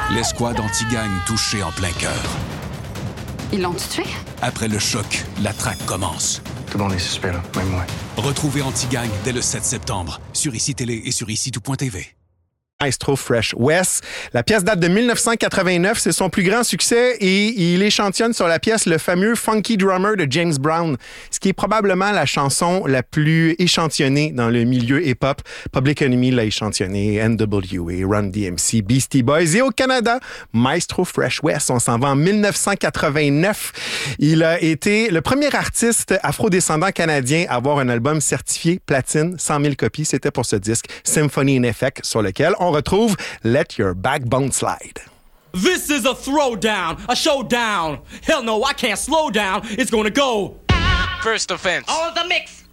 L'escouade anti-gang touchée en plein cœur. Ils l'ont tué? Après le choc, la traque commence. Tout le monde est suspect, là, même moi. Retrouvez Anti-Gang dès le 7 septembre sur ICI Télé et sur ICI-tout.tv. Maestro Fresh Wes. La pièce date de 1989, c'est son plus grand succès et il échantillonne sur la pièce le fameux Funky Drummer de James Brown, ce qui est probablement la chanson la plus échantillonnée dans le milieu hip-hop. Public Enemy l'a échantillonné, NWA, Run DMC, Beastie Boys et au Canada, Maestro Fresh Wes. On s'en va en 1989. Il a été le premier artiste afrodescendant canadien à avoir un album certifié platine, 100 000 copies. C'était pour ce disque Symphony in Effect sur lequel on retrouve Let Your Backbone Slide. This is a throwdown, a showdown. Hell no, I can't slow down. It's gonna go. First offense. All of the mix.